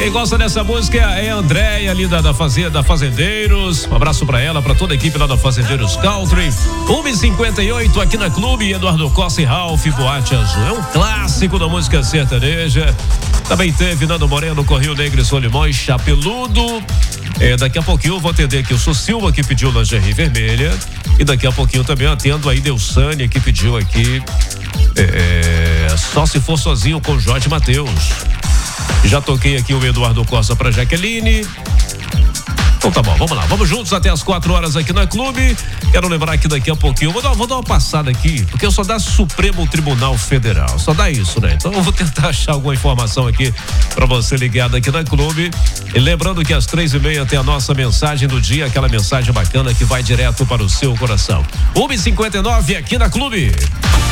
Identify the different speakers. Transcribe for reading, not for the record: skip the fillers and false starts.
Speaker 1: Quem gosta dessa música é a Andréia ali da Fazendeiros. Um abraço pra ela, pra toda a equipe lá da Fazendeiros Country. 1h58 aqui na Clube, Eduardo Costa e Ralph, Boate Azul. É um clássico da música sertaneja. Também teve Nando Moreno, Correio Negro e Solimões, Chapeludo. Daqui a pouquinho eu vou atender aqui o Silva, que pediu lingerie vermelha. E daqui a pouquinho também atendo aí Deusânia, que pediu aqui Só Se For Sozinho, com Jorge Mateus. Já toquei aqui o Eduardo Costa pra Jaqueline. Então tá bom, vamos lá, vamos juntos até as 4 horas aqui na Clube. Quero lembrar que daqui a pouquinho, vou dar uma passada aqui, porque só dá Supremo Tribunal Federal, só dá isso, né? Então eu vou tentar achar alguma informação aqui pra você ligado aqui na Clube. E lembrando que às 3h30 tem a nossa mensagem do dia, aquela mensagem bacana que vai direto para o seu coração. 1h59 aqui na Clube.